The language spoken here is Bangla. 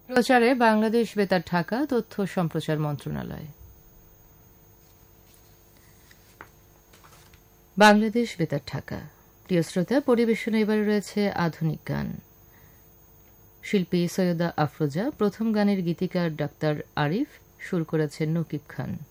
প্রচারে বাংলাদেশ বেতার ঢাকা, তথ্য সম্প্রচার মন্ত্রণালয়। বাংলাদেশ বেতার ঢাকা। প্রিয় শ্রোতা, পরিবেশনে এবারে রয়েছে আধুনিক গান। শিল্পী সৈয়দা আফরোজা, প্রথম গানের গীতিকার ডাক্তার আরিফ, সুর করেছেন নকিব খান।